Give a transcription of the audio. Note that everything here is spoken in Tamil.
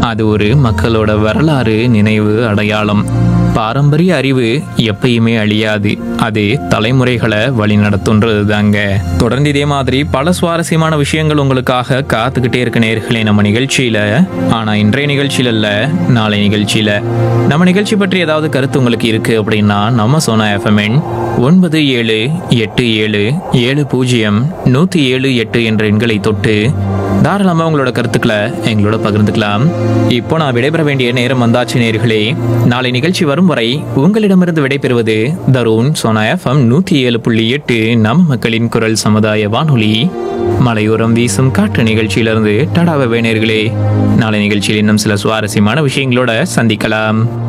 அது ஒரு மக்களோட வரலாறு, நினைவு, அடையாளம். பாரம்பரிய அறிவு எப்பயுமே அழியாது, அது தலைமுறைகளை வழி நடத்துன்றது தாங்க. தொடர்ந்து இதே மாதிரி பல சுவாரஸ்யமான விஷயங்கள் உங்களுக்காக காத்துக்கிட்டே இருக்க நேர்களே நம்ம நிகழ்ச்சியில. ஆனா இன்றைய நிகழ்ச்சியில இல்ல, நாளை நிகழ்ச்சியில. நம்ம நிகழ்ச்சி பற்றி ஏதாவது கருத்து உங்களுக்கு இருக்கு அப்படின்னா நம்ம சோனா எஃப்எம் 9770700178 என்ற எண்களை தொட்டு தாராளமா உங்களோட கருத்துக்களை எங்களோட பகிர்ந்துக்கலாம். இப்போ நான் விடைபெற வேண்டிய நேரம் வந்தாச்சு நேர்களே. நாளை நிகழ்ச்சி வரும் வரை உங்களிடமிருந்து விடைபெறுவது தருண். சோனா எஃப்எம் 107.8 நம்ம மக்களின் குரல் சமுதாய வானொலி. மலையோரம் வீசும் காற்று நிகழ்ச்சியிலிருந்து டடாவை நேர்களே. நாளை நிகழ்ச்சியில் இன்னும் சில சுவாரஸ்யமான விஷயங்களோட சந்திக்கலாம்.